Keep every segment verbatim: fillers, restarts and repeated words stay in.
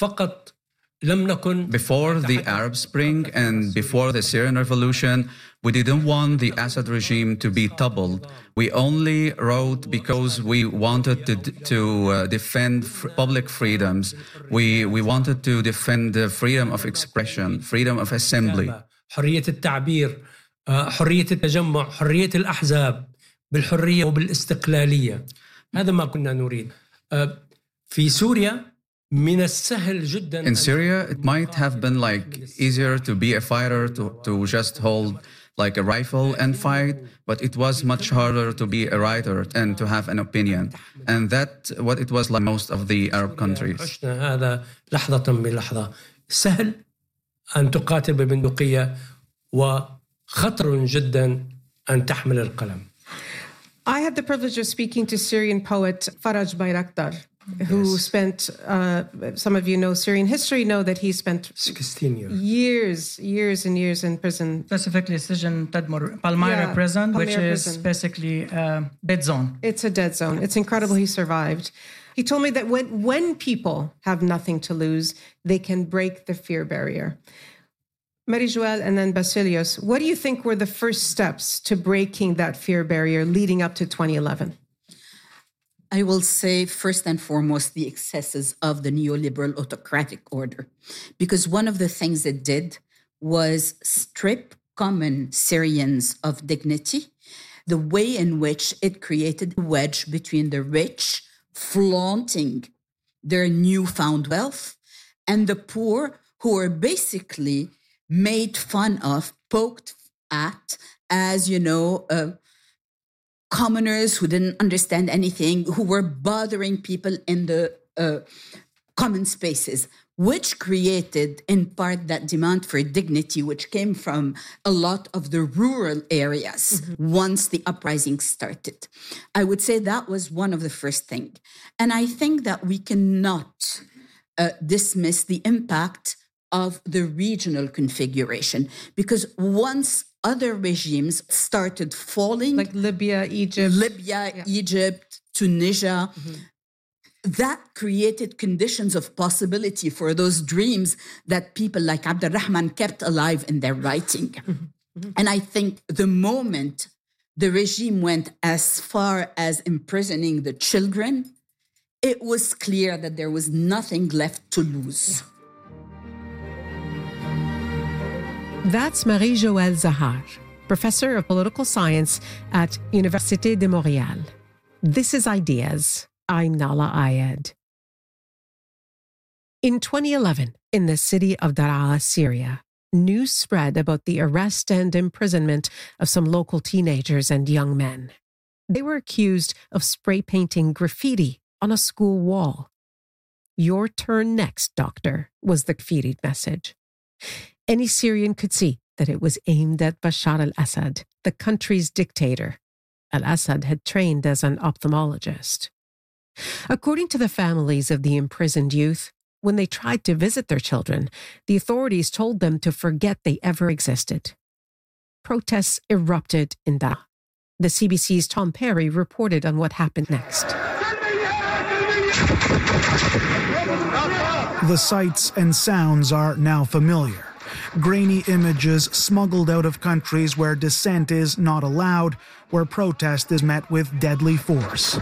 فقط لم نكن Before the Arab Spring and before the Syrian Revolution, we didn't want the Assad regime to be toppled. We only wrote because we wanted to, to uh, defend f- public freedoms. We, we wanted to defend the freedom of expression, freedom of assembly. حرية التعبير، حرية التجمع، حرية الأحزاب بالحرية وبالاستقلالية. هذا ما كنا نريد. في سوريا من السهل جدا. In Syria, it might have been like easier to be a fighter, to, to just hold like a rifle and fight, but it was much harder to be a writer and to have an opinion. And that's what it was like most of the Arab countries. عشنا هذا لحظة بلحظة. سهل أن تقاتل ببندقية وخطر جدا أن تحمل القلم. I had the privilege of speaking to Syrian poet Faraj Bayraktar, who yes. spent, uh, some of you know Syrian history, know that he spent sixteen years, years, years and years in prison. Specifically, Sijin Tadmur, Palmyra yeah, prison, Palmyra which prison. is basically a dead zone. It's a dead zone. It's incredible he survived. He told me that when, when people have nothing to lose, they can break the fear barrier. Marie-Joëlle and then Basilios, what do you think were the first steps to breaking that fear barrier leading up to twenty eleven? I will say, first and foremost, the excesses of the neoliberal autocratic order. Because one of the things it did was strip common Syrians of dignity, the way in which it created a wedge between the rich, flaunting their newfound wealth, and the poor, who are basically made fun of, poked at as, you know, uh, commoners who didn't understand anything, who were bothering people in the uh, common spaces, which created in part that demand for dignity, which came from a lot of the rural areas mm-hmm. once the uprising started. I would say that was one of the first things. And I think that we cannot uh, dismiss the impact of the regional configuration, because once other regimes started falling, like Libya, Egypt, Libya, yeah. Egypt, Tunisia, mm-hmm. that created conditions of possibility for those dreams that people like Abdurrahman kept alive in their writing. Mm-hmm. And I think the moment the regime went as far as imprisoning the children, it was clear that there was nothing left to lose. That's Marie-Joëlle Zahar, professor of political science at Université de Montréal. This is Ideas. I'm Nahlah Ayed. In twenty eleven, in the city of Daraa, Syria, news spread about the arrest and imprisonment of some local teenagers and young men. They were accused of spray painting graffiti on a school wall. "Your turn next, doctor," was the graffitied message. Any Syrian could see that it was aimed at Bashar al-Assad, the country's dictator. Al-Assad had trained as an ophthalmologist. According to the families of the imprisoned youth, when they tried to visit their children, the authorities told them to forget they ever existed. Protests erupted in Daraa. The C B C's Tom Perry reported on what happened next. The sights and sounds are now familiar. Grainy images smuggled out of countries where dissent is not allowed, where protest is met with deadly force.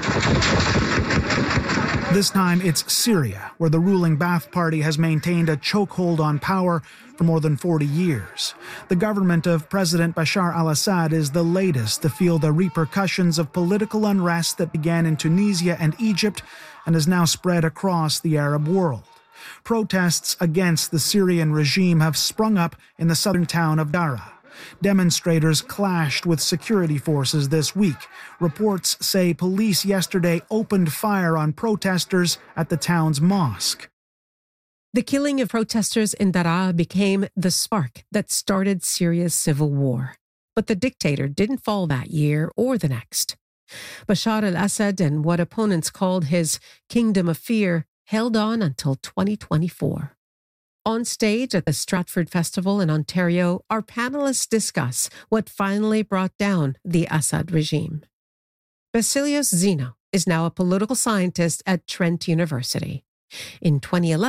This time it's Syria, where the ruling Ba'ath Party has maintained a chokehold on power for more than forty years. The government of President Bashar al-Assad is the latest to feel the repercussions of political unrest that began in Tunisia and Egypt and has now spread across the Arab world. Protests against the Syrian regime have sprung up in the southern town of Daraa. Demonstrators clashed with security forces this week. Reports say police yesterday opened fire on protesters at the town's mosque. The killing of protesters in Daraa became the spark that started Syria's civil war. But the dictator didn't fall that year or the next. Bashar al-Assad and what opponents called his Kingdom of Fear held on until twenty twenty-four. On stage at the Stratford Festival in Ontario, our panelists discuss what finally brought down the Assad regime. Basilios Zeno is now a political scientist at Trent University. In twenty eleven,